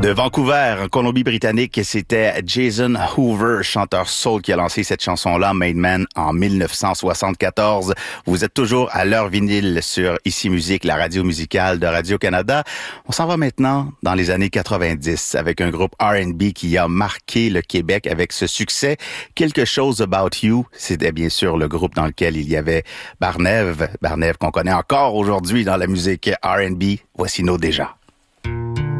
De Vancouver, en Colombie-Britannique, c'était Jason Hoover, chanteur soul, qui a lancé cette chanson-là, Made Man, en 1974. Vous êtes toujours à l'heure vinyle sur Ici Musique, la radio musicale de Radio-Canada. On s'en va maintenant dans les années 90 avec un groupe R&B qui a marqué le Québec avec ce succès. Quelque chose About You, c'était bien sûr le groupe dans lequel il y avait Barnève qu'on connaît encore aujourd'hui dans la musique R&B. Voici nos déjà.